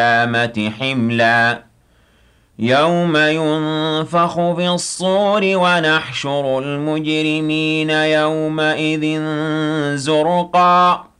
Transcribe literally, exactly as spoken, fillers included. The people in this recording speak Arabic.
القيامة حملا يوم ينفخ في الصور ونحشر المجرمين يومئذ زرقا